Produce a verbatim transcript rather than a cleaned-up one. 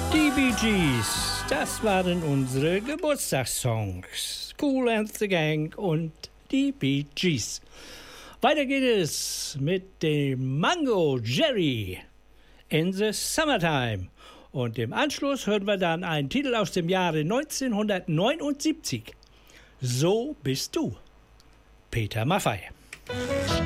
Die Bee Gees, das waren unsere Geburtstagssongs. Kool and the Gang und die Bee Gees. Weiter geht es mit dem Mango Jerry in the Summertime. Und im Anschluss hören wir dann einen Titel aus dem Jahre neunzehnhundertneunundsiebzig. So bist du. Peter Maffay.